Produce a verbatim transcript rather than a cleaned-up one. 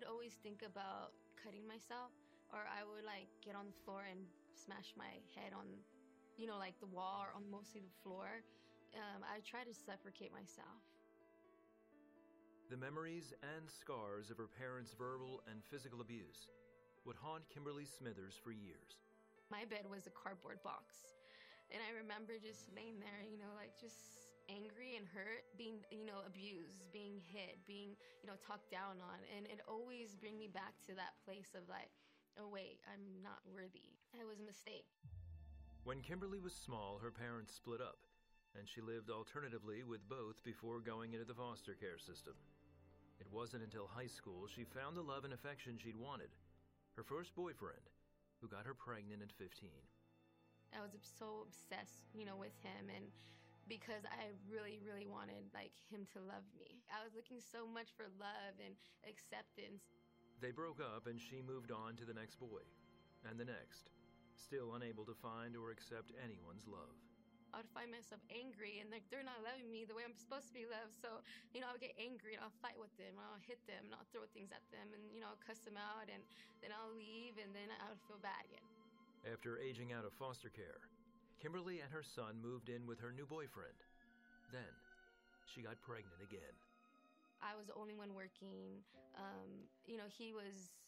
always think about cutting myself, or I would like get on the floor and smash my head on, you know, like the wall or on mostly the floor. Um, I try to suffocate myself. The memories and scars of her parents' verbal and physical abuse would haunt Kimberly Smithers for years. My bed was a cardboard box, and I remember just laying there, you know, like just angry and hurt, being, you know, abused, being hit, being, you know, talked down on, and it always bring me back to that place of like, oh wait, I'm not worthy. It was a mistake. When Kimberly was small, her parents split up, and she lived alternatively with both before going into the foster care system. It wasn't until high school she found the love and affection she'd wanted, her first boyfriend, who got her pregnant at fifteen. I was so obsessed, you know, with him, and because I really, really wanted like him to love me. I was looking so much for love and acceptance. They broke up and she moved on to the next boy, and the next, still unable to find or accept anyone's love. I would find myself angry and like they're not loving me the way I'm supposed to be loved. So, you know, I'll get angry and I'll fight with them and I'll hit them and I'll throw things at them and, you know, I'll cuss them out and then I'll leave and then I would feel bad again. After aging out of foster care, Kimberly and her son moved in with her new boyfriend. Then, she got pregnant again. I was the only one working. Um, you know, he was